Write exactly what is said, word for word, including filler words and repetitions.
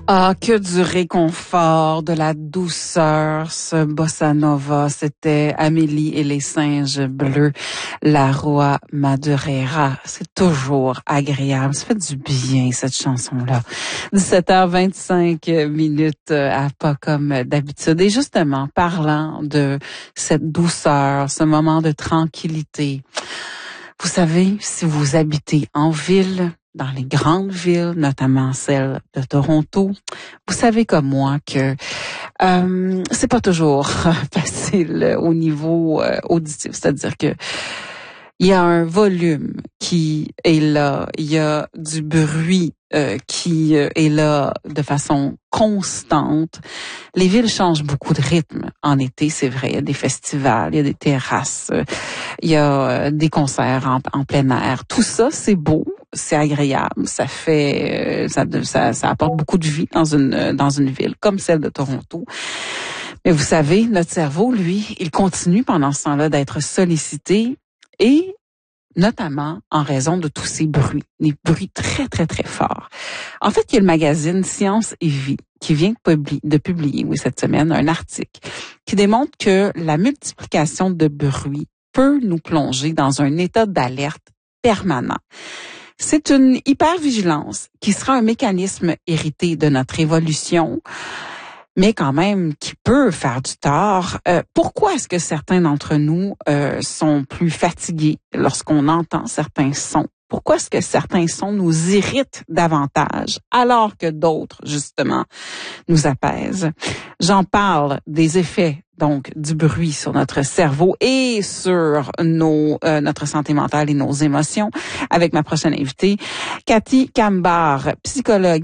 Ah, que du réconfort, de la douceur, ce bossa nova, c'était Amélie et les singes bleus, la Roi Madureira. C'est toujours agréable, ça fait du bien cette chanson-là. dix-sept heures vingt-cinq minutes à pas comme d'habitude. Et justement, parlant de cette douceur, ce moment de tranquillité, vous savez, si vous habitez en ville, dans les grandes villes, notamment celle de Toronto, vous savez comme moi que euh, c'est pas toujours facile au niveau euh, auditif, c'est-à-dire que il y a un volume qui est là, il y a du bruit euh, qui euh, est là de façon constante. Les villes changent beaucoup de rythme en été, c'est vrai. Il y a des festivals, il y a des terrasses, euh, il y a euh, des concerts en, en plein air. Tout ça, c'est beau, c'est agréable, ça fait, euh, ça, ça, ça apporte beaucoup de vie dans une dans une ville comme celle de Toronto. Mais vous savez, notre cerveau, lui, il continue pendant ce temps-là d'être sollicité. Et notamment en raison de tous ces bruits, des bruits très, très, très forts. En fait, il y a le magazine Science et Vie qui vient de publier, de publier, oui, cette semaine, un article qui démontre que la multiplication de bruits peut nous plonger dans un état d'alerte permanent. C'est une hypervigilance qui sera un mécanisme hérité de notre évolution, mais quand même qui peut faire du tort. Euh, pourquoi est-ce que certains d'entre nous euh, sont plus fatigués lorsqu'on entend certains sons? Pourquoi est-ce que certains sons nous irritent davantage alors que d'autres, justement, nous apaisent? J'en parle des effets donc du bruit sur notre cerveau et sur nos euh, notre santé mentale et nos émotions avec ma prochaine invitée, Cathy Cambar, psychologue